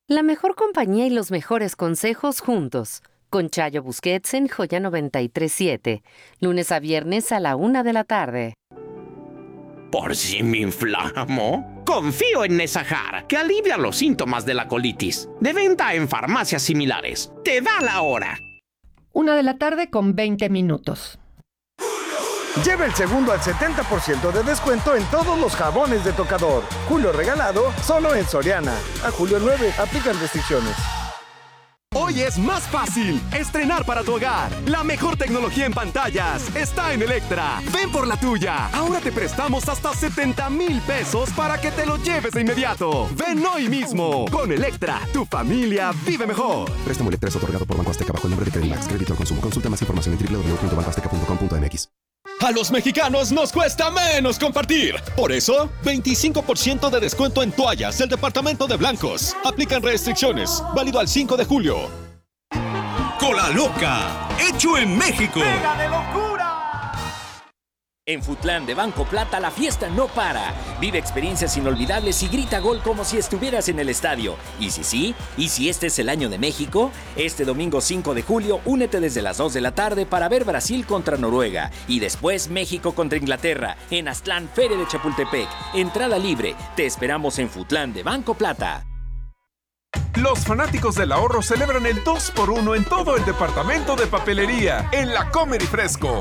La mejor compañía y los mejores consejos juntos. Con Chayo Busquets en Joya 93.7. Lunes a viernes a la 1 de la tarde. ¿Por si me inflamo? Confío en Nesajar, que alivia los síntomas de la colitis. De venta en farmacias similares. Te da la hora. 1 de la tarde con 20 minutos. Lleva el segundo al 70% de descuento en todos los jabones de tocador. Julio regalado, solo en Soriana. A julio 9, aplican restricciones. Hoy es más fácil estrenar para tu hogar. La mejor tecnología en pantallas está en Electra. Ven por la tuya. Ahora te prestamos hasta 70,000 pesos para que te lo lleves de inmediato. Ven hoy mismo. Con Electra, tu familia vive mejor. Préstamo Electra es otorgado por Banco Azteca bajo el nombre de Credimax. Crédito al consumo. Consulta más información en www.bancoazteca.com.mx. A los mexicanos nos cuesta menos compartir. Por eso, 25% de descuento en toallas del departamento de Blancos. Aplican restricciones. Válido al 5 de julio. Cola Loca, hecho en México. ¡Pega de locura! En Futlán de Banco Plata la fiesta no para. Vive experiencias inolvidables y grita gol como si estuvieras en el estadio. ¿Y si sí? ¿Y si este es el año de México? Este domingo 5 de julio, únete desde las 2 de la tarde para ver Brasil contra Noruega. Y después México contra Inglaterra. En Aztlán, Feria de Chapultepec. Entrada libre. Te esperamos en Futlán de Banco Plata. Los fanáticos del ahorro celebran el 2x1 en todo el departamento de papelería, en la Comer y Fresco.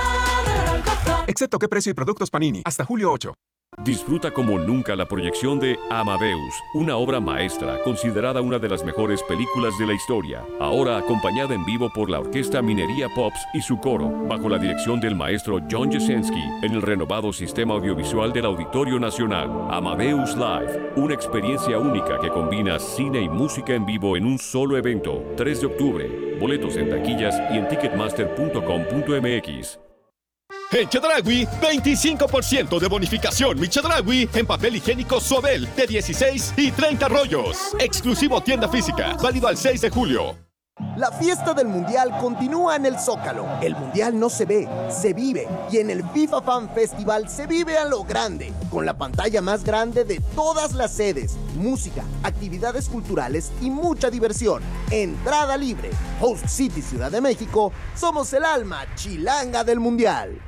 Excepto qué precio y productos Panini, hasta julio 8. Disfruta como nunca la proyección de Amadeus, una obra maestra considerada una de las mejores películas de la historia. Ahora acompañada en vivo por la Orquesta Minería Pops y su coro, bajo la dirección del maestro John Jasenski, en el renovado sistema audiovisual del Auditorio Nacional. Amadeus Live, una experiencia única que combina cine y música en vivo en un solo evento. 3 de octubre. Boletos en taquillas y en ticketmaster.com.mx. En Chedraui, 25% de bonificación Mi Chedraui en papel higiénico Suabel de 16 y 30 rollos. Exclusivo tienda física, válido al 6 de julio. La fiesta del Mundial continúa en el Zócalo. El Mundial no se ve, se vive. Y en el FIFA Fan Festival se vive a lo grande, con la pantalla más grande de todas las sedes, música, actividades culturales y mucha diversión. Entrada libre. Host City Ciudad de México, somos el alma chilanga del Mundial.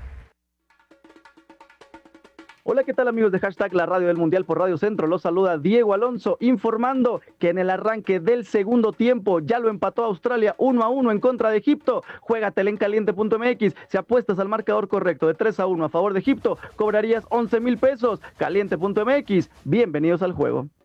Hola, ¿qué tal amigos de Hashtag La Radio del Mundial por Radio Centro? Los saluda Diego Alonso, informando que en el arranque del segundo tiempo ya lo empató Australia 1-1 en contra de Egipto. Juégatela en caliente.mx. Si apuestas al marcador correcto de 3-1 a favor de Egipto, cobrarías 11,000 pesos. Caliente.mx. Bienvenidos al juego.